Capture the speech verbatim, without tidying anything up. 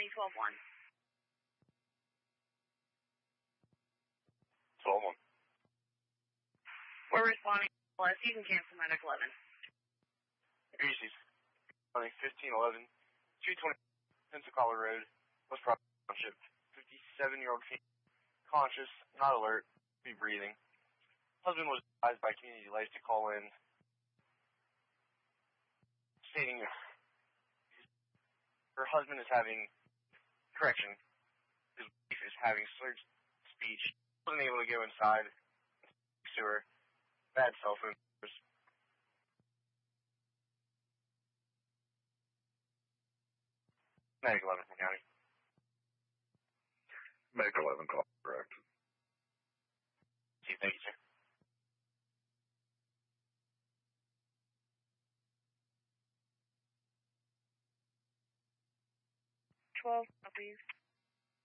me twelve one. twelve one. We're responding to L S. You can cancel Medic eleven. Reese's. fifteen eleven, two twenty Pensacola Road, West Providence Township. fifty-seven-year-old female, conscious, not alert, be breathing. Husband was advised by Community Life to call in, stating her husband is having, correction, his wife is having slurred speech, wasn't able to go inside, to her, bad cell phone numbers. Medic eleven from County. Medic eleven call, correct. Thank you, sir. twelve, please.